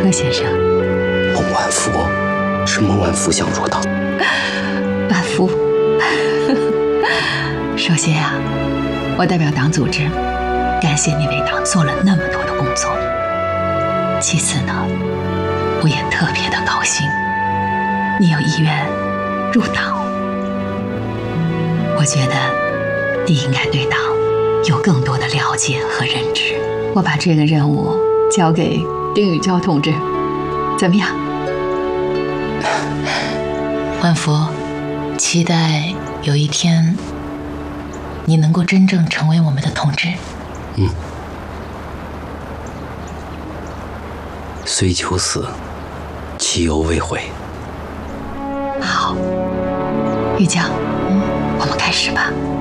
何先生？ 孟晚夫，是孟晚夫想入党。 晚夫，首先啊，我代表党组织感谢你为党做了那么多的工作。其次呢，我也特别的高兴，你有意愿入党。我觉得你应该对党有更多的了解和认知。我把这个任务交给丁宇娇同志，怎么样？万福，期待有一天你能够真正成为我们的同志。 虽求死，其犹未悔。 好，玉娇，我们开始吧。